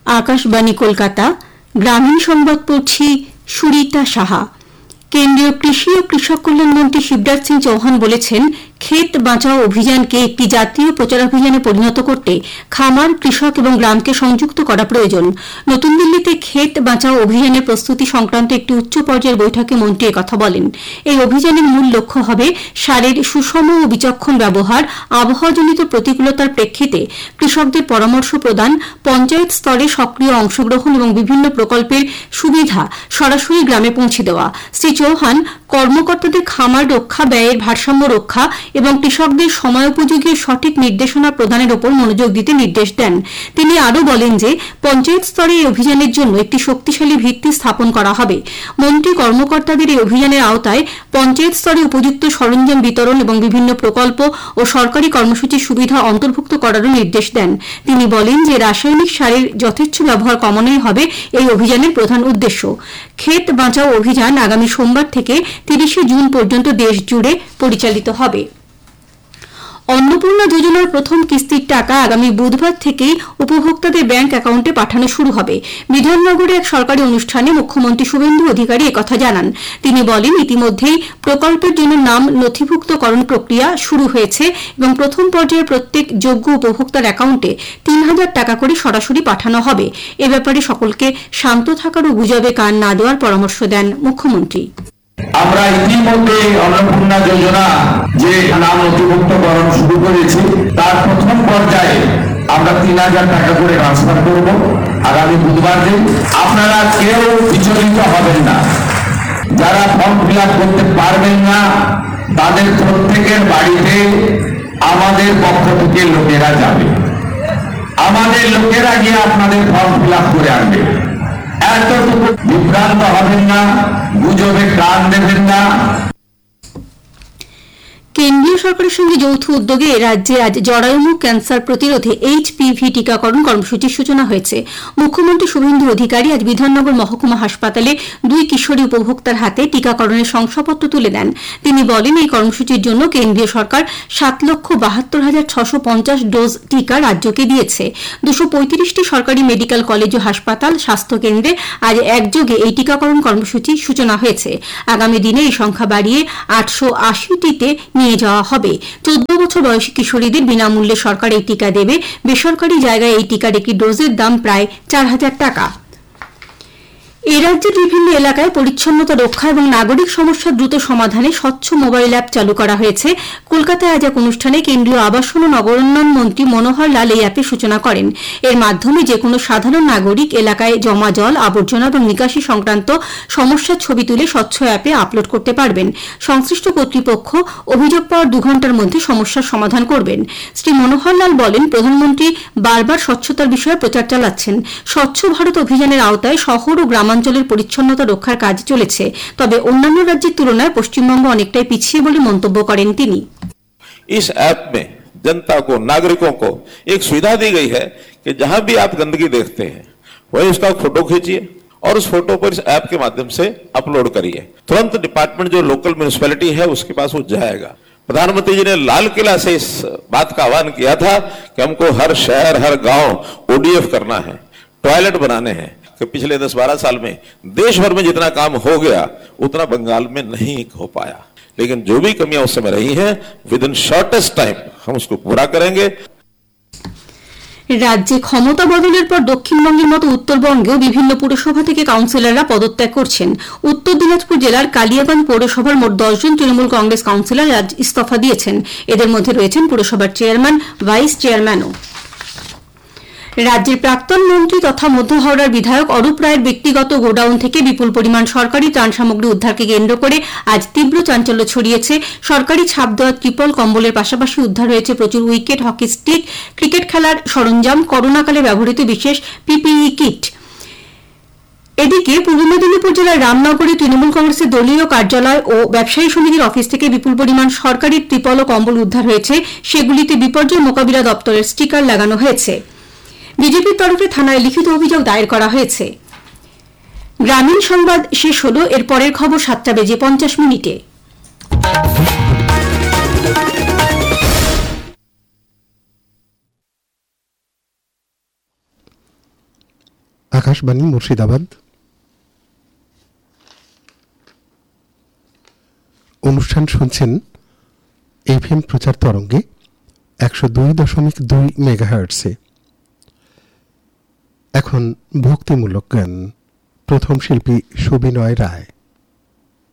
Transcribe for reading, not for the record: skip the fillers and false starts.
আকাশবাণী কলকাতা। গ্রামীণ সংবাদ পড়ছি সুরিতা সাহা। কেন্দ্রীয় কৃষি ও কৃষক কল্যাণ মন্ত্রী শিবরাজ সিং চৌহান বলেছেন, ক্ষেত বাঁচাও অভিযানকে একটি জাতীয় প্রচারাভিযানে পরিণত করতে খামার, কৃষক এবং গ্রামকে সংযুক্ত করা প্রয়োজন। নতুন দিল্লিতে ক্ষেত বাঁচাও অভিযানের প্রস্তুতি সংক্রান্ত একটি উচ্চ পর্যায়ের বৈঠকে মন্ত্রী একথা বলেন। এই অভিযানের মূল লক্ষ্য হবে সারের সুষম ও বিচক্ষণ ব্যবহার, আবহাওয়াজনিত প্রতিকূলতার প্রেক্ষিতে কৃষকদের পরামর্শ প্রদান, পঞ্চায়েত স্তরে সক্রিয় অংশগ্রহণ এবং বিভিন্ন প্রকল্পের সুবিধা সরাসরি গ্রামে পৌঁছে দেওয়া। শ্রী চৌহান কর্মকর্তাদের খামার রক্ষা, ব্যয়ের ভারসাম্য রক্ষা এবং কৃষকদের সময়োপযোগী সঠিক নির্দেশনা প্রদানের উপর মনোযোগ দিতে নির্দেশ দেন। তিনি আরও বলেন যে পঞ্চায়েত স্তরে এই অভিযানের জন্য একটি শক্তিশালী ভিত্তি স্থাপন করা হবে। মন্ত্রী কর্মকর্তাদের এই অভিযানের আওতায় পঞ্চায়েত স্তরে উপযুক্ত সরঞ্জাম বিতরণ এবং বিভিন্ন প্রকল্প ও সরকারি কর্মসূচির সুবিধা অন্তর্ভুক্ত করারও নির্দেশ দেন। তিনি বলেন যে রাসায়নিক সারের যথেচ্ছ ব্যবহার কমানোই হবে এই অভিযানের প্রধান উদ্দেশ্য। ক্ষেত বাঁচাও অভিযান আগামী সোমবার থেকে 30 জুন পর্যন্ত দেশ জুড়ে পরিচালিত হবে। অন্নপূর্ণা যোজনার প্রথম কিস্তির টাকা আগামী বুধবার থেকেই উপভোক্তাদের ব্যাংক অ্যাকাউন্টে পাঠানো শুরু হবে। বিধাননগরে এক সরকারি অনুষ্ঠানে মুখ্যমন্ত্রী শুভেন্দু অধিকারী একথা জানান। তিনি বলেন, ইতিমধ্যেই প্রকল্পের জন্য নাম নথিভুক্তকরণ প্রক্রিয়া শুরু হয়েছে এবং প্রথম পর্যায়ে প্রত্যেক যোগ্য উপভোক্তার অ্যাকাউন্টে 3000 টাকা করে সরাসরি পাঠানো হবে। এ ব্যাপারে সকলকে শান্ত থাকার ও গুজবে কান না দেওয়ার পরামর্শ দেন মুখ্যমন্ত্রী। আমরা ইতিমধ্যে অন্নপূর্ণা যোজনা যে নাম নথিভুক্তকরণ শুরু করেছি, তার প্রথম পর্যায়ে আমরা 3000 টাকা করে ট্রান্সফার করব আগামী বুধবার দিন। আপনারা কেউ বিচলিত হবেন না। যারা ফর্ম ফিল আপ করতে পারবেন না, তাদের প্রত্যেকের বাড়িতে আমাদের পক্ষ থেকে লোকেরা যাবে। আমাদের লোকেরা গিয়ে আপনাদের ফর্ম ফিল আপ করে আনবে। এতটুকু বিভ্রান্ত হবেন না, গুজবে কান দেবেন না। কেন্দ্রীয় সরকারের সঙ্গে যৌথ উদ্যোগে রাজ্যে আজ জরায়ুমুখ ক্যান্সার প্রতিরোধে HPV টিকাকরণ কর্মসূচির সূচনা হয়েছে। মুখ্যমন্ত্রী শুভেন্দু অধিকারী আজ বিধাননগর মহকুমা হাসপাতালে 2 কিশোরী উপভোক্তার হাতে টিকাকরণের শংসাপত্র তুলে দেন। তিনি বলেন, এই কর্মসূচির জন্য কেন্দ্রীয় সরকার 7,72,650 ডোজ টিকা রাজ্যকে দিয়েছে। 235টি সরকারি মেডিকেল কলেজ ও হাসপাতাল, স্বাস্থ্যকেন্দ্রে আজ একযোগে এই টিকাকরণ কর্মসূচির সূচনা হয়েছে। আগামী দিনে এই সংখ্যা বাড়িয়ে 880টিতে নিয়ে যাওয়া হবে। 14 বছর বয়সী কিশোরীদের বিনামূল্যে সরকার এই টিকা দেবে। বেসরকারি জায়গায় এই টিকার একটি ডোজের দাম প্রায় 4000 টাকা। এ রাজ্যের বিভিন্ন এলাকায় পরিচ্ছন্নতা রক্ষা এবং নাগরিক সমস্যা দ্রুত সমাধানে স্বচ্ছ মোবাইল অ্যাপ চালু করা হয়েছে। কলকাতায় আজ এক অনুষ্ঠানে কেন্দ্রীয় আবাসন ও নগরোন্নয়ন মন্ত্রী মনোহর লাল এই অ্যাপের সূচনা করেন। এর মাধ্যমে যে কোনো সাধারণ নাগরিক এলাকায় জমা জল, আবর্জনা এবং নিকাশি সংক্রান্ত সমস্যার ছবি তুলে স্বচ্ছ অ্যাপে আপলোড করতে পারবেন। সংশ্লিষ্ট কর্তৃপক্ষ অভিযোগ পাওয়ার 2 ঘণ্টার মধ্যে সমস্যার সমাধান করবেন। শ্রী মনোহর লাল বলেন, প্রধানমন্ত্রী বারবার স্বচ্ছতার বিষয়ে প্রচার চালাচ্ছেন। স্বচ্ছ ভারত অভিযানের আওতায় শহর ও গ্রামাঞ্চলের পরিচ্ছন্নতা রক্ষার কাজ চলেছে। তবে অন্যান্য রাজ্যের তুলনায় পশ্চিমবঙ্গ অনেকটাই পিছিয়ে বলে মন্তব্য করেন তিনি। इस ऐप में जनता को, नागरिकों को एक सुविधा दी गई है कि जहां भी आप गंदगी देखते हैं वही उसका फोटो खींचिए और उस फोटो पर इस ऐप के माध्यम से अपलोड करिए। तुरंत डिपार्टमेंट जो लोकल म्युनिसिपैलिटी है उसके पास वो जाएगा। प्रधानमंत्री जी ने लाल किला से इस बात का आह्वान किया था कि हमको हर शहर, हर गांव ODF करना है, टॉयलेट बनाने हैं। कि पिछले 10-12 साल में देश भर में जितना काम हो गया उतना बंगाल में नहीं हो पाया, लेकिन जो भी कमियां उस समय रही हैं, विद इन शॉर्टेस्ट टाइम हम उसको पूरा करेंगे। রাজ্যে ক্ষমতা বদলের পর দক্ষিণবঙ্গের মতো উত্তরবঙ্গেও বিভিন্ন পুরসভা থেকে কাউন্সিলররা পদত্যাগ করছেন। উত্তর দিনাজপুর জেলার কালিয়াগঞ্জ পৌরসভার মোট 10 জন তৃণমূল কংগ্রেস কাউন্সিলর আজ ইস্তফা দিয়েছেন। এদের মধ্যে রয়েছেন পুরসভার চেয়ারম্যান, ভাইস চেয়ারম্যানও। রাজ্যের প্রাক্তন মন্ত্রী তথা মধ্য হাওড়ার বিধায়ক অরূপ রায়ের ব্যক্তিগত গোডাউন থেকে বিপুল পরিমাণ সরকারি ত্রাণ সামগ্রী উদ্ধারকে কেন্দ্র করে আজ তীব্র চাঞ্চল্য ছড়িয়েছে। সরকারি ছাপ দেওয়া ত্রিপল, কম্বলের পাশাপাশি উদ্ধার হয়েছে প্রচুর উইকেট, হকি স্টিক, ক্রিকেট খেলার সরঞ্জাম, করোনাকালে ব্যবহৃত বিশেষ PPE কিট। এদিকে পূর্ব মেদিনীপুর জেলার রামনগরে তৃণমূল কংগ্রেসের দলীয় কার্যালয় ও ব্যবসায়ী সমিতির অফিস থেকে বিপুল পরিমাণ সরকারি ত্রিপল ও কম্বল উদ্ধার হয়েছে। সেগুলিতে বিপর্যয় মোকাবিলা দপ্তরের স্টিকার লাগানো হয়েছে। বিজেপির তরফে থানায় লিখিত অভিযোগ দায়ের করা হয়েছে। গ্রামীণ সংবাদ শেষ হল। এর পরের খবর 7:50 মিনিটে। আকাশবাণী মুর্শিদাবাদ। অনুষ্ঠান শুনছেন এফএম প্রচার তরঙ্গে 102.2 মেগাহার্টসে। এখন ভক্তিমূলক গান। প্রথম শিল্পী সুবিনয় রায়।